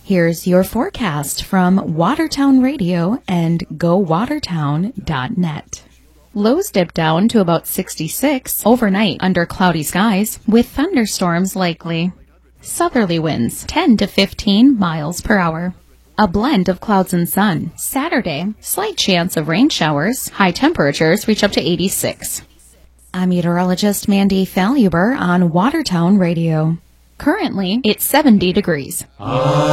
Here's your forecast from Watertown Radio and GoWatertown.net. Lows dip down to about 66 overnight under cloudy skies with thunderstorms likely. Southerly winds 10 to 15 miles per hour. A blend of clouds and sun. Saturday, slight chance of rain showers. High temperatures reach up to 86. I'm meteorologist Mandy Faluber on Watertown Radio. Currently, it's 70 degrees.